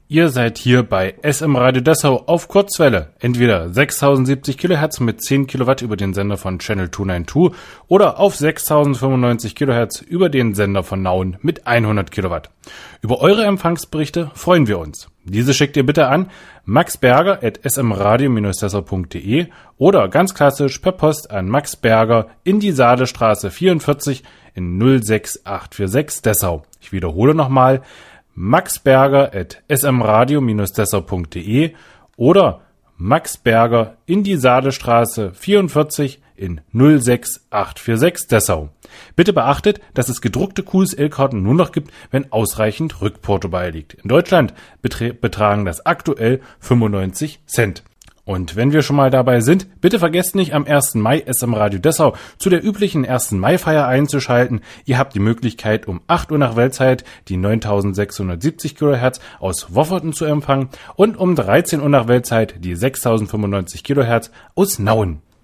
Ihr seid hier bei SM Radio Dessau auf Kurzwelle. Entweder 6070 kHz mit 10 Kilowatt über den Sender von Channel 292 oder auf 6095 kHz über den Sender von Nauen mit 100 Kilowatt. Über eure Empfangsberichte freuen wir uns. Diese schickt ihr bitte an maxberger@smradio-dessau.de oder ganz klassisch per Post an Max Berger in die Saalestraße 44 in 06846 Dessau. Ich wiederhole nochmal: maxberger@smradio-dessau.de oder Max Berger in die Saalestraße 44 in 06846 Dessau. Bitte beachtet, dass es gedruckte QSL-Karten nur noch gibt, wenn ausreichend Rückporto beiliegt. In Deutschland betragen das aktuell 95 Cent. Und wenn wir schon mal dabei sind, bitte vergesst nicht, am 1. Mai SM Radio Dessau zu der üblichen 1. Mai-Feier einzuschalten. Ihr habt die Möglichkeit, um 8 Uhr nach Weltzeit die 9670 kHz aus Wofferten zu empfangen und um 13 Uhr nach Weltzeit die 6095 kHz aus Nauen.